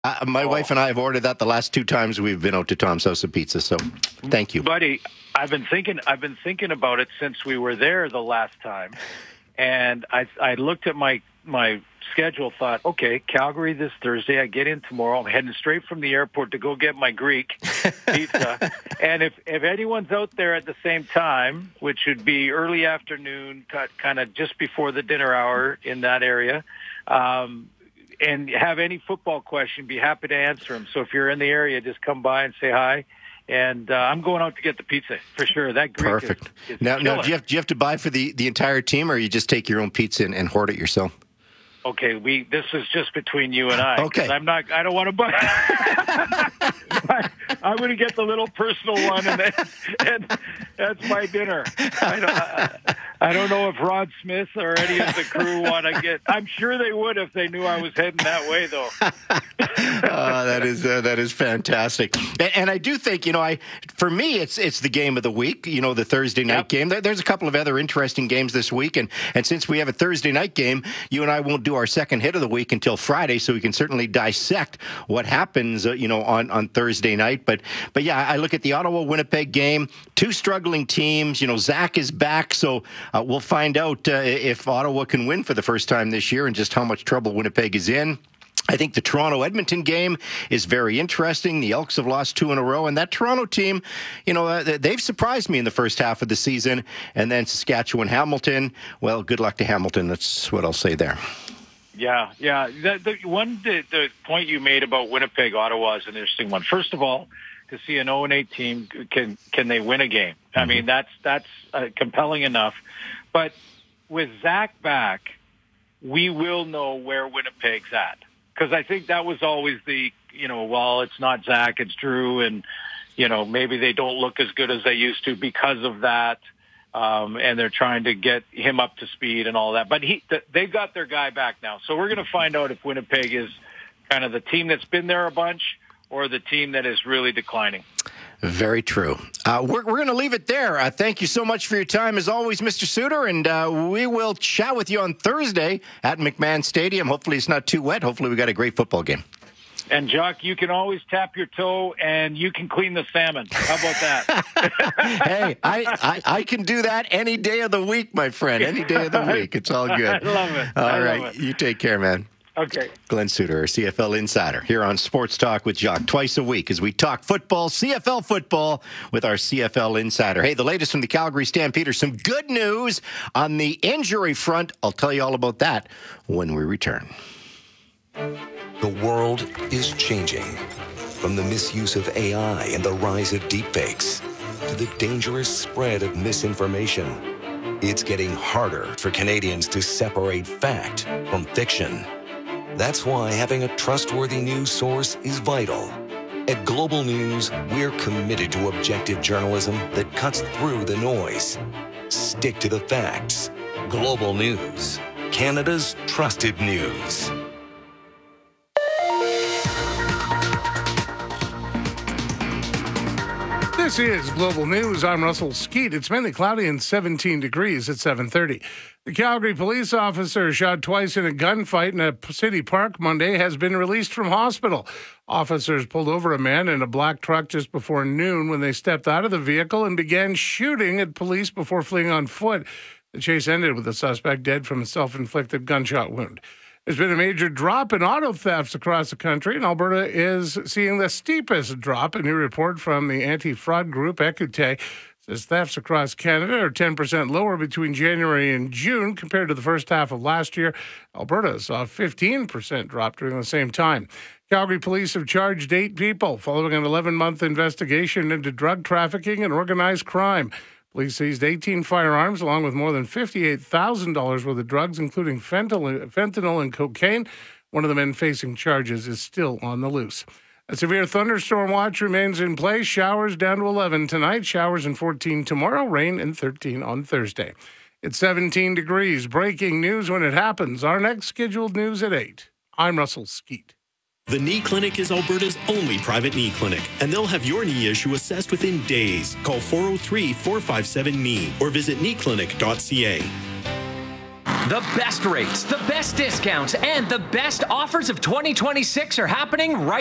My wife and I have ordered that the last 2 times we've been out to Tom's House of Pizza. So, thank you, buddy. I've been thinking about it since we were there the last time, and I looked at my schedule. Thought, okay, Calgary this Thursday. I get in tomorrow. I'm heading straight from the airport to go get my Greek pizza. And if anyone's out there at the same time, which would be early afternoon, kind of just before the dinner hour in that area. And have any football question, be happy to answer them. So if you're in the area, just come by and say hi. And I'm going out to get the pizza for sure. That Greek perfect. Is now, do you have to buy for the entire team, or you just take your own pizza and hoard it yourself? Okay, this is just between you and I. Okay, I don't want to buy. I'm going to get the little personal one, and that's my dinner. I don't know if Rod Smith or any of the crew want to get. I'm sure they would if they knew I was heading that way, though. That is fantastic, and I do think for me it's the game of the week. The Thursday night game. There's a couple of other interesting games this week, and since we have a Thursday night game, you and I won't do our second hit of the week until Friday, so we can certainly dissect what happens, on Thursday night. But yeah, I look at the Ottawa-Winnipeg game. 2 struggling teams. Zach is back, so we'll find out if Ottawa can win for the first time this year and just how much trouble Winnipeg is in. I think the Toronto-Edmonton game is very interesting. The Elks have lost 2 in a row, and that Toronto team, they've surprised me in the first half of the season. And then Saskatchewan-Hamilton, well, good luck to Hamilton. That's what I'll say there. Yeah. The point you made about Winnipeg, Ottawa is an interesting one. First of all, to see an 0-8 team, can they win a game? Mm-hmm. I mean, that's compelling enough. But with Zach back, we will know where Winnipeg's at. Because I think that was always well, it's not Zach, it's Drew, and, maybe they don't look as good as they used to because of that, and they're trying to get him up to speed and all that. But they've got their guy back now. So we're going to find out if Winnipeg is kind of the team that's been there a bunch or the team that is really declining. Very true. We're going to leave it there. Thank you so much for your time, as always, Mr. Suter, and we will chat with you on Thursday at McMahon Stadium. Hopefully it's not too wet. Hopefully we got a great football game. And, Jock, you can always tap your toe, and you can clean the salmon. How about that? Hey, I can do that any day of the week, my friend. Any day of the week. It's all good. I love it. All right. You take care, man. Okay. Glenn Suter, our CFL Insider, here on Sports Talk with Jock twice a week as we talk football, CFL football, with our CFL Insider. Hey, the latest from the Calgary Stampeders. Some good news on the injury front. I'll tell you all about that when we return. The world is changing. From the misuse of AI and the rise of deepfakes to the dangerous spread of misinformation, it's getting harder for Canadians to separate fact from fiction. That's why having a trustworthy news source is vital. At Global News, we're committed to objective journalism that cuts through the noise. Stick to the facts. Global News, Canada's trusted news. This is Global News. I'm Russell Skeet. It's mainly cloudy and 17 degrees at 7:30. The Calgary police officer shot twice in a gunfight in a city park Monday has been released from hospital. Officers pulled over a man in a black truck just before noon when they stepped out of the vehicle and began shooting at police before fleeing on foot. The chase ended with the suspect dead from a self-inflicted gunshot wound. There's been a major drop in auto thefts across the country, and Alberta is seeing the steepest drop. A new report from the anti-fraud group Écoutez says thefts across Canada are 10% lower between January and June compared to the first half of last year. Alberta saw a 15% drop during the same time. Calgary police have charged 8 people following an 11-month investigation into drug trafficking and organized crime. Police seized 18 firearms along with more than $58,000 worth of drugs, including fentanyl and cocaine. One of the men facing charges is still on the loose. A severe thunderstorm watch remains in place. Showers down to 11 tonight, showers and 14 tomorrow, rain and 13 on Thursday. It's 17 degrees. Breaking news when it happens. Our next scheduled news at 8. I'm Russell Skeet. The Knee Clinic is Alberta's only private knee clinic, and they'll have your knee issue assessed within days. Call 403-457-KNEE or visit kneeclinic.ca. The best rates, the best discounts, and the best offers of 2026 are happening right